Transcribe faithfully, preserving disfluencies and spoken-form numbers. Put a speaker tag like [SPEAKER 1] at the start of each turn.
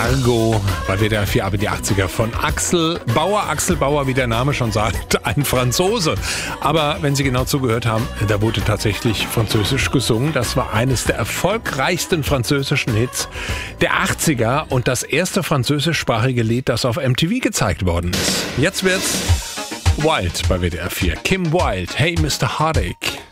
[SPEAKER 1] Argo bei W D R vier, aber die achtziger von Axel Bauer. Axel Bauer, wie der Name schon sagt, ein Franzose. Aber wenn Sie genau zugehört haben, da wurde tatsächlich Französisch gesungen. Das war eines der erfolgreichsten französischen Hits der achtziger und das erste französischsprachige Lied, das auf M T V gezeigt worden ist. Jetzt wird's Wild bei W D R vier. Kim Wilde, Hey Mister Heartache.